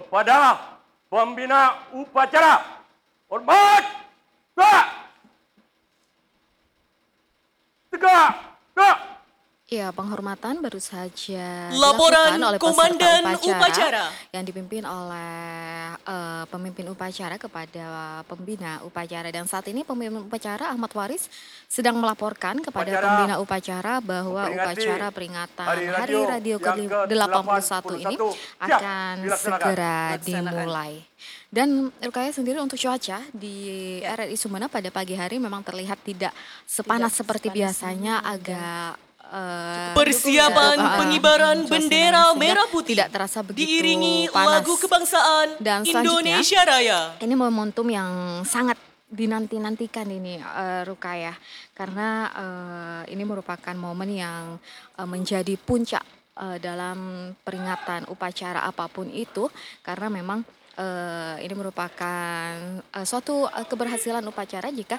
kepada pembina upacara. Hormat! Tegak! Tegak! Tegak! Ya, penghormatan baru saja Laporan dilakukan oleh Komandan peserta Upacara. yang dipimpin oleh pemimpin upacara kepada pembina upacara. Dan saat ini pemimpin upacara Ahmad Waris sedang melaporkan kepada Upacara pembina upacara bahwa memperingati upacara peringatan Hari Hari Radio Radio yang ke-81 ini ke-81 akan dilaksanakan. segera dimulai. Dan Rukaya sendiri untuk cuaca di RRI Sumeneb pada pagi hari memang terlihat tidak sepanas seperti biasanya, agak Persiapan pengibaran cuacanya bendera sehingga merah putih tidak terasa begitu diiringi panas. lagu kebangsaan Dan selanjutnya, Indonesia Raya. ini momentum yang sangat dinanti-nantikan ini Rukaya, karena ini merupakan momen yang menjadi puncak dalam peringatan upacara apapun itu, karena memang ini merupakan suatu keberhasilan upacara jika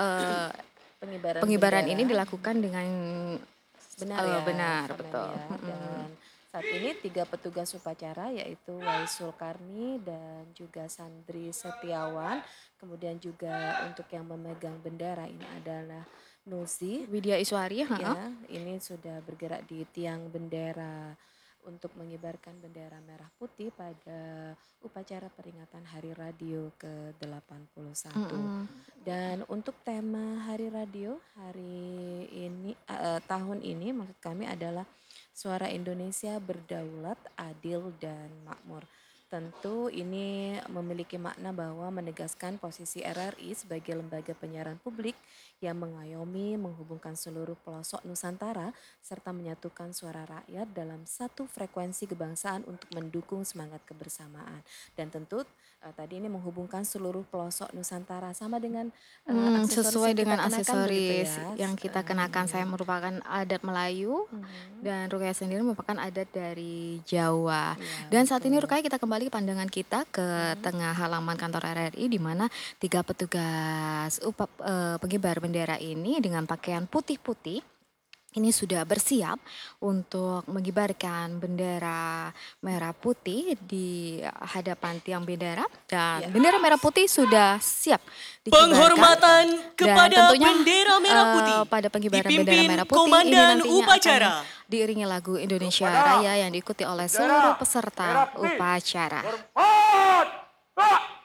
pengibaran ini dilakukan dengan benar ya, benar, Farnania. betul. Dan saat ini 3 petugas upacara yaitu Waisul Karni dan juga Sandri Setiawan. Kemudian juga untuk yang memegang bendera ini adalah Nuzi. Widya Iswari, Ya, ini sudah bergerak di tiang bendera untuk mengibarkan bendera merah putih pada upacara peringatan Hari Radio ke-81. Dan untuk tema Hari Radio hari ini tahun ini maksud kami adalah Suara Indonesia Berdaulat, Adil dan Makmur. Tentu ini memiliki makna bahwa menegaskan posisi RRI sebagai lembaga penyiaran publik yang mengayomi, menghubungkan seluruh pelosok Nusantara, serta menyatukan suara rakyat dalam satu frekuensi kebangsaan untuk mendukung semangat kebersamaan. Dan tentu tadi ini menghubungkan seluruh pelosok Nusantara sama dengan sesuai dengan kenakan aksesoris begitu ya. yang kita kenakan. Saya merupakan adat Melayu dan Rukaya sendiri merupakan adat dari Jawa. Iya, Dan saat ini betul. Rukaya kita kembali pandangan kita ke tengah halaman kantor RRI, di mana 3 petugas pengibar bendera ini dengan pakaian putih-putih ini sudah bersiap untuk mengibarkan bendera merah putih di hadapan tiang bendera, dan bendera merah putih sudah siap dikibarkan. Penghormatan Dan kepada tentunya bendera merah putih pada pengibaran bendera dipimpin merah putih ini Komandan nantinya Upacara. akan diiringi lagu Indonesia Kepada Raya yang diikuti oleh seluruh peserta merah putih. upacara. Hormat! Tegak!